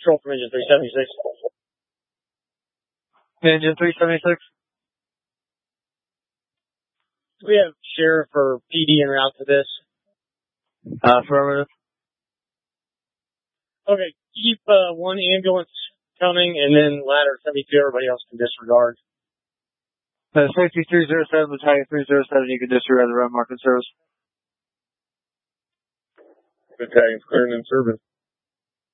Control from Engine 376. Engine 376. We have sheriff or PD en route to this. Affirmative. Okay, keep one ambulance coming, and then ladder 72. Everybody else can disregard. Safety 307, Battalion 307. You can disregard the road marking service. Battalion's clearing and service.